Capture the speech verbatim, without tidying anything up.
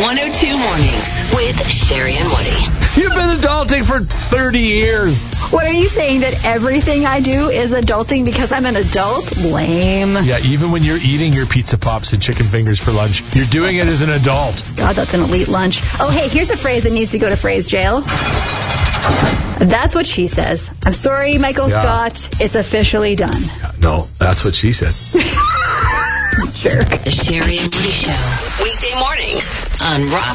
one oh two Mornings with Sherry and Woody. You've been adulting for thirty years. What are you saying, that everything I do is adulting because I'm an adult? Lame. Yeah, even when you're eating your pizza pops and chicken fingers for lunch, you're doing it as an adult. God, that's an elite lunch. Oh, hey, here's a phrase that needs to go to phrase jail. That's what she says. I'm sorry, Michael Yeah. Scott. It's officially done. No, that's what she said. Jerk. The Sherry and Woody Show. Weekday mornings on Rock